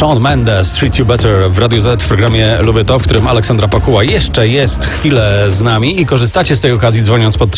Shawn Mendes, Treat You Better w Radiu Z w programie Lubię To, w którym Aleksandra Pakuła jeszcze jest chwilę z nami i korzystacie z tej okazji dzwoniąc pod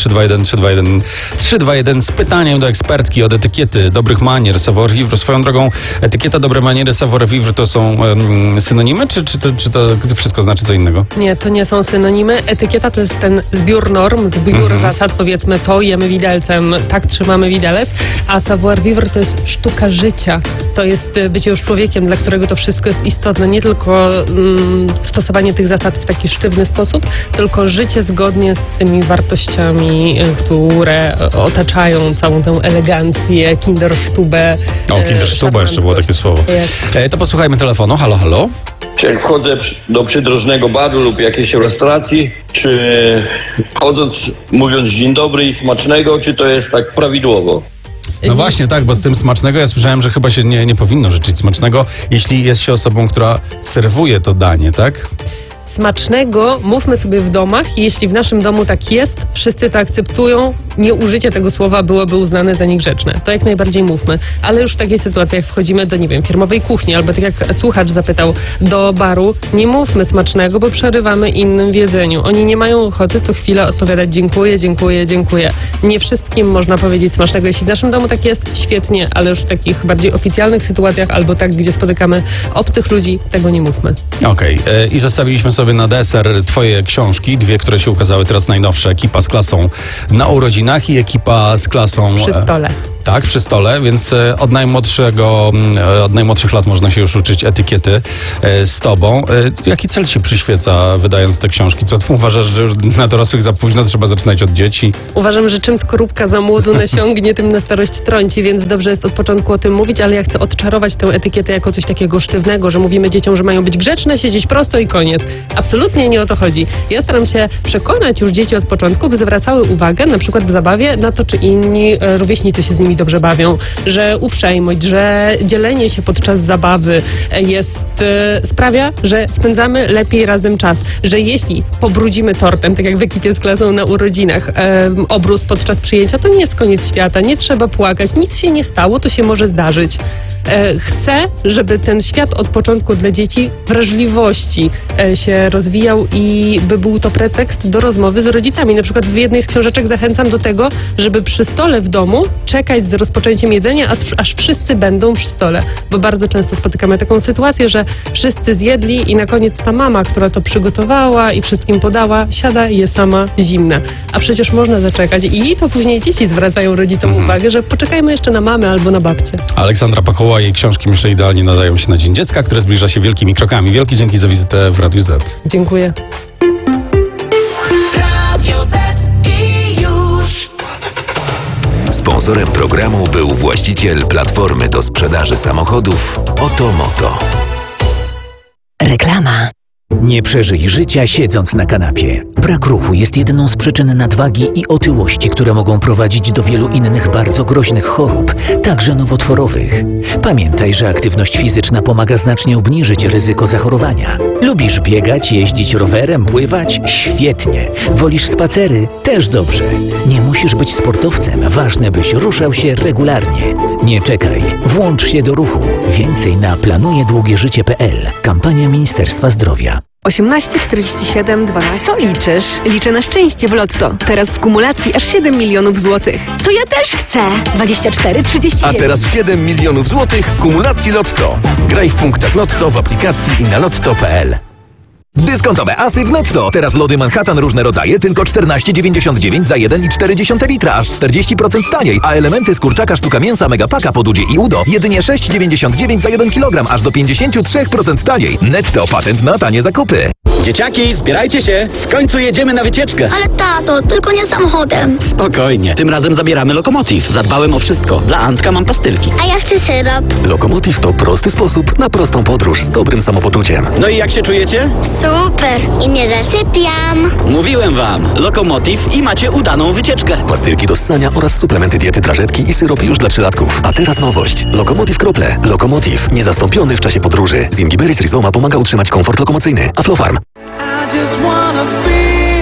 321 z pytaniem do ekspertki od etykiety dobrych manier savoir vivre. Swoją drogą etykieta dobre maniery savoir vivre to są synonimy, czy to wszystko znaczy co innego? Nie, to nie są synonimy. Etykieta to jest ten zbiór norm, zbiór zasad, powiedzmy to jemy widelcem, tak trzymamy widelec, a savoir vivre to jest sztuka życia. To jest bycie już człowiekiem, dla którego to wszystko jest istotne. Nie tylko stosowanie tych zasad w taki sztywny sposób, tylko życie zgodnie z tymi wartościami, które otaczają całą tę elegancję, kindersztubę. O, kindersztuba jeszcze było takie słowo. To posłuchajmy telefonu. Halo, halo. Czy jak wchodzę do przydrożnego baru lub jakiejś restauracji, czy wchodząc, mówiąc dzień dobry i smacznego, czy to jest tak prawidłowo? No właśnie, tak, bo z tym smacznego ja słyszałem, że chyba się nie powinno życzyć smacznego, jeśli jest się osobą, która serwuje to danie, tak? Smacznego mówmy sobie w domach i jeśli w naszym domu tak jest, wszyscy to akceptują, nieużycie tego słowa byłoby uznane za niegrzeczne. To jak najbardziej mówmy. Ale już w takiej sytuacji, jak wchodzimy do, nie wiem, firmowej kuchni, albo tak jak słuchacz zapytał, do baru, nie mówmy smacznego, bo przerywamy innym w jedzeniu. Oni nie mają ochoty co chwilę odpowiadać dziękuję, dziękuję, dziękuję. Nie wszystkim można powiedzieć smacznego. Jeśli w naszym domu tak jest, świetnie, ale już w takich bardziej oficjalnych sytuacjach, albo tak, gdzie spotykamy obcych ludzi, tego nie mówmy. Okej. I zostawiliśmy sobie na deser twoje książki, dwie, które się ukazały teraz najnowsze. Ekipa z klasą na urodzinach i ekipa z klasą... Przy stole. Tak, przy stole, więc od najmłodszych lat można się już uczyć etykiety z tobą. Jaki cel ci przyświeca, wydając te książki? Co ty uważasz, że już na dorosłych za późno, trzeba zaczynać od dzieci? Uważam, że czym skorupka za młodu nasiągnie, tym na starość trąci, więc dobrze jest od początku o tym mówić, ale ja chcę odczarować tę etykietę jako coś takiego sztywnego, że mówimy dzieciom, że mają być grzeczne, siedzieć prosto i koniec. Absolutnie nie o to chodzi. Ja staram się przekonać już dzieci od początku, by zwracały uwagę, na przykład w zabawie, na to, czy inni rówieśnicy się z nimi dobrze bawią, że uprzejmość, że dzielenie się podczas zabawy sprawia, że spędzamy lepiej razem czas, że jeśli pobrudzimy tortem, tak jak w ekipie z klasą na urodzinach, obrus podczas przyjęcia, to nie jest koniec świata, nie trzeba płakać, nic się nie stało, to się może zdarzyć. Chcę, żeby ten świat od początku dla dzieci wrażliwości się rozwijał i by był to pretekst do rozmowy z rodzicami. Na przykład w jednej z książeczek zachęcam do tego, żeby przy stole w domu czekać z rozpoczęciem jedzenia, aż wszyscy będą przy stole. Bo bardzo często spotykamy taką sytuację, że wszyscy zjedli i na koniec ta mama, która to przygotowała i wszystkim podała, siada i je sama zimna. A przecież można zaczekać. I to później dzieci zwracają rodzicom uwagę, że poczekajmy jeszcze na mamę albo na babcię. Aleksandra Pakuła, jej książki myślę idealnie nadają się na Dzień Dziecka, które zbliża się wielkimi krokami. Wielkie dzięki za wizytę w Radiu Z. Dziękuję. Sponsorem programu był właściciel platformy do sprzedaży samochodów Otomoto. Reklama. Nie przeżyj życia siedząc na kanapie. Brak ruchu jest jedną z przyczyn nadwagi i otyłości, które mogą prowadzić do wielu innych bardzo groźnych chorób, także nowotworowych. Pamiętaj, że aktywność fizyczna pomaga znacznie obniżyć ryzyko zachorowania. Lubisz biegać, jeździć rowerem, pływać? Świetnie. Wolisz spacery? Też dobrze. Nie musisz być sportowcem, ważne byś ruszał się regularnie. Nie czekaj, włącz się do ruchu. Więcej na planujedługieżycie.pl. Kampania Ministerstwa Zdrowia. 18 47 12. Co liczysz? Liczę na szczęście w Lotto. Teraz w kumulacji aż 7 milionów złotych. To ja też chcę. 24 39. A teraz 7 milionów złotych w kumulacji Lotto. Graj w punktach Lotto w aplikacji i na lotto.pl. Dyskontowe asy w Netto. Teraz lody Manhattan różne rodzaje, tylko 14,99 za 1,4 litra, aż 40% taniej. A elementy z kurczaka sztuka mięsa Megapaka po Dudzie i Udo jedynie 6,99 za 1 kg, aż do 53% taniej. Netto, patent na tanie zakupy. Dzieciaki, zbierajcie się! W końcu jedziemy na wycieczkę! Ale tato, tylko nie samochodem. Spokojnie, tym razem zabieramy Lokomotiv. Zadbałem o wszystko. Dla Antka mam pastylki. A ja chcę syrop. Lokomotiv to prosty sposób na prostą podróż z dobrym samopoczuciem. No i jak się czujecie? Super. I nie zasypiam. Mówiłem wam, Lokomotiv i macie udaną wycieczkę. Pastylki do ssania oraz suplementy diety, drażetki i syrop już dla 3-latków. A teraz nowość. Lokomotiv Krople. Lokomotiv. Niezastąpiony w czasie podróży. Zingiberry z Rizoma pomaga utrzymać komfort lokomocyjny. Aflofarm. I just wanna feel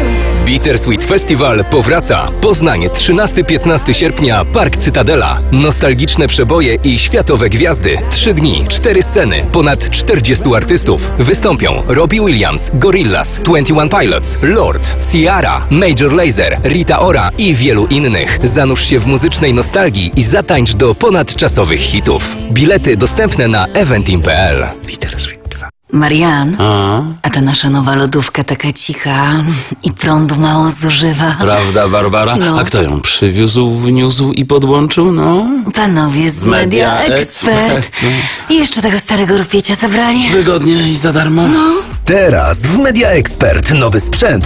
Bittersweet Festival powraca. Poznań, 13-15 sierpnia, Park Cytadela. Nostalgiczne przeboje i światowe gwiazdy. 3 dni, 4 sceny, ponad 40 artystów. Wystąpią Robbie Williams, Gorillaz, 21 Pilots, Lord, Ciara, Major Lazer, Rita Ora i wielu innych. Zanurz się w muzycznej nostalgii i zatańcz do ponadczasowych hitów. Bilety dostępne na eventim.pl. Marian, a ta nasza nowa lodówka taka cicha i prądu mało zużywa. Prawda, Barbara? No. A kto ją przywiózł, wniósł i podłączył? No, Panowie z Media Expert. I jeszcze tego starego rupiecia zabrali. wygodnie i za darmo. Teraz w Media Expert nowy sprzęt